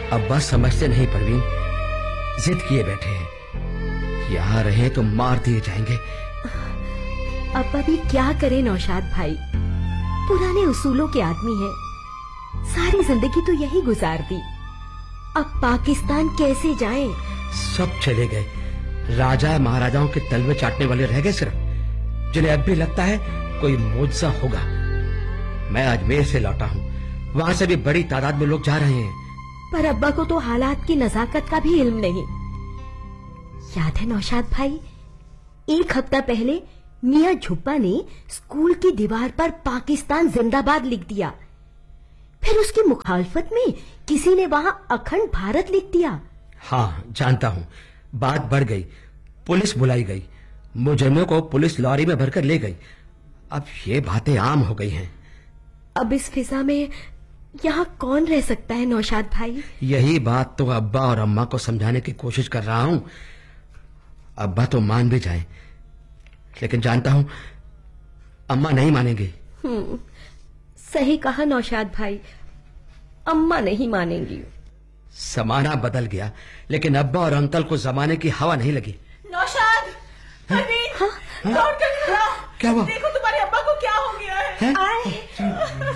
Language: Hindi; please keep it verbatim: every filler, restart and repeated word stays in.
अब्बा समझते नहीं परवीन, जिद किए बैठे हैं, यहाँ रहे तो मार दिए जाएंगे। अब्बा भी क्या करे नौशाद भाई, पुराने उसूलों के आदमी हैं, सारी जिंदगी तो यही गुजार दी, अब पाकिस्तान कैसे जाएं? सब चले गए, राजा महाराजाओं के तलवे चाटने वाले रह गए सिर्फ, जिन्हें अब भी लगता है कोई मुआवजा होगा। मैं अजमेर से लौटा हूँ, वहाँ से भी बड़ी तादाद में लोग जा रहे हैं। पर अब्बा को तो हालात की नजाकत का भी इल्म नहीं। याद है नौशाद भाई, एक हफ्ता पहले मियां झुब्बा ने स्कूल की दीवार पर पाकिस्तान जिंदाबाद लिख दिया, फिर उसकी मुखालफत में किसी ने वहां अखंड भारत लिख दिया। हाँ जानता हूँ, बात बढ़ गई, पुलिस बुलाई गई, मुजरिमों को पुलिस लॉरी में भरकर ले गई। अब ये बातें आम हो गई हैं। अब इस फिजा में यहाँ कौन रह सकता है नौशाद भाई? यही बात तो अब्बा और अम्मा को समझाने की कोशिश कर रहा हूँ। अब्बा तो मान भी जाए, लेकिन जानता हूँ अम्मा नहीं मानेंगे। हम्म, सही कहा नौशाद भाई, अम्मा नहीं मानेंगी। जमाना बदल गया, लेकिन अब्बा और अंकल को जमाने की हवा नहीं लगी। नौशाद, परवीन, हाँ? दौड़ कर खड़ा। क्या हुआ? देखो तुम्हारे अब्बा को क्या हो गया है, है? आए।